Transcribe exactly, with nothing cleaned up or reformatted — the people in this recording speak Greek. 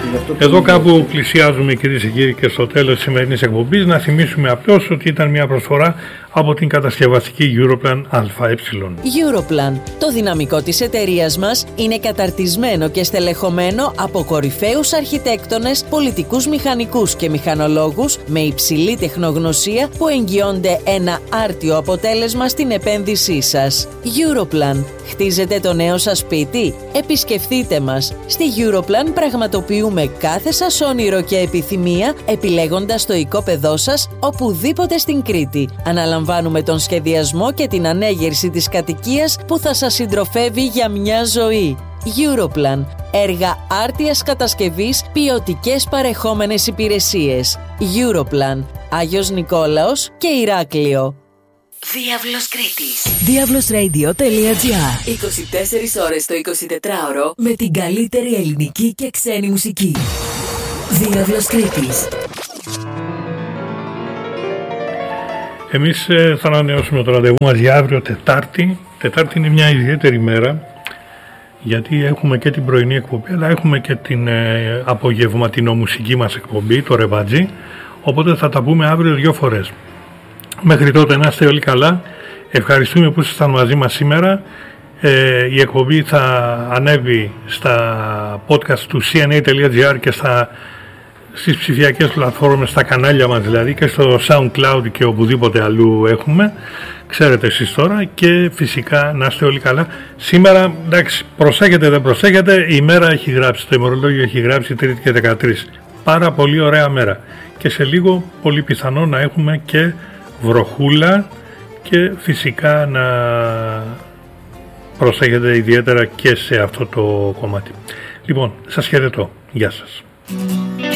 Εδώ κάπου πλησιάζουμε, κυρίες και κύριοι, και στο τέλος της σημερινής εκπομπής. Να θυμίσουμε απλώς ότι ήταν μια προσφορά από την κατασκευαστική Europlan ΑΕ. Europlan. Το δυναμικό της εταιρείας μας είναι καταρτισμένο και στελεχωμένο από κορυφαίους αρχιτέκτονες, πολιτικούς μηχανικούς και μηχανολόγους με υψηλή τεχνογνωσία που εγγυώνται ένα άρτιο αποτέλεσμα στην επένδυσή σας. Europlan. Χτίζετε το νέο σας σπίτι? Επισκεφτείτε μας. Στη Europlan πραγματοποιούμε κάθε σας όνειρο και επιθυμία επιλέγοντας το οικόπεδό σας οπουδήποτε στην Κρήτη. Αναλαμβάνουμε τον σχεδιασμό και την ανέγερση της κατοικίας που θα σας συντροφεύει για μια ζωή. Europlan. Έργα άρτιας κατασκευής, ποιοτικές παρεχόμενες υπηρεσίες. Europlan. Άγιος Νικόλαος και Ηράκλειο. Διάβλος Κρήτης. διάβλος ρέιντιο τελεία τζι άρ. είκοσι τέσσερις ώρες το εικοσιτετράωρο με την καλύτερη ελληνική και ξένη μουσική. Διάβλος Κρήτης. Εμείς ε, θα ανανεώσουμε το ραντεβού μας για αύριο Τετάρτη. Τετάρτη είναι μια ιδιαίτερη μέρα, γιατί έχουμε και την πρωινή εκπομπή, αλλά έχουμε και την ε, απογευματινό μουσική μας εκπομπή, το ρεβατζί, οπότε θα τα πούμε αύριο δύο φορές. Μέχρι τότε να είστε όλοι καλά. Ευχαριστούμε που ήσασταν μαζί μας σήμερα. Ε, η εκπομπή θα ανέβει στα podcast του σι εν έι τελεία τζι άρ και στα, στις ψηφιακές πλατφόρμες, στα κανάλια μας δηλαδή, και στο SoundCloud και οπουδήποτε αλλού έχουμε. Ξέρετε εσείς τώρα, και φυσικά να είστε όλοι καλά. Σήμερα, εντάξει, προσέχετε δεν προσέχετε, η μέρα έχει γράψει, το ημερολόγιο έχει γράψει Τρίτη και δεκατρείς. Πάρα πολύ ωραία μέρα. Και σε λίγο πολύ πιθανό να έχουμε και βροχούλα, και φυσικά να προσέχετε ιδιαίτερα και σε αυτό το κομμάτι. Λοιπόν, σας χαιρετώ. Γεια σας.